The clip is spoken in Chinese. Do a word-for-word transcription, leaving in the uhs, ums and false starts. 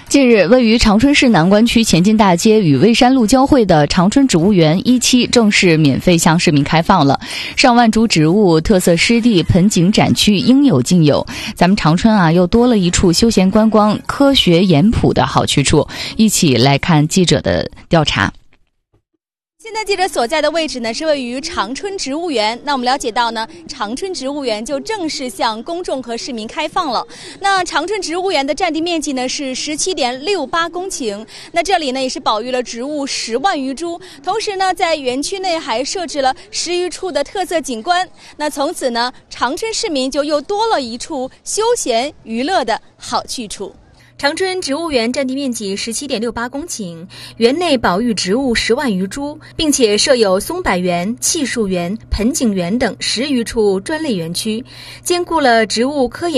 近日，位于长春市南关区前进大街与蔚山路交汇的长春植物园一期正式免费向市民开放了。上万株植物、特色湿地、盆景展区应有尽有。咱们长春啊，又多了一处休闲观光、科学颜谱的好去处。一起来看记者的调查。 现在记者所在的位置呢，是位于长春植物园。那我们了解到呢，长春植物园就正式向公众和市民开放了。那长春植物园的占地面积呢是十七点六八公顷。那这里呢也是保育了植物十万余株，同时呢在园区内还设置了十余处的特色景观。那从此呢，长春市民就又多了一处休闲娱乐的好去处。长春植物园占地面积十七点六八公顷，园内保育植物十万余株，并且设有松柏园、栎树园、盆景园等十余处专类园区，兼顾了植物科研